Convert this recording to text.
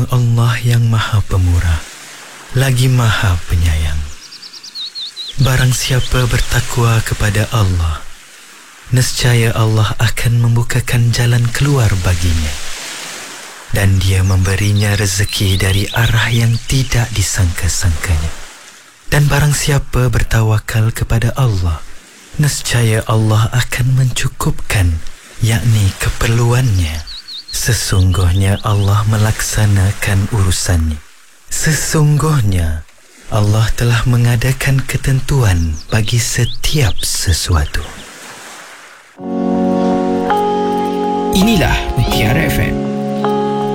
Allah yang Maha Pemurah, lagi Maha Penyayang. Barang siapa bertakwa kepada Allah, nescaya Allah akan membukakan jalan keluar baginya, dan Dia memberinya rezeki dari arah yang tidak disangka-sangkanya. Dan barang siapa bertawakal kepada Allah, nescaya Allah akan mencukupkan, yakni keperluannya. Sesungguhnya Allah melaksanakan urusannya. Sesungguhnya Allah telah mengadakan ketentuan bagi setiap sesuatu. Inilah Mutiara FM.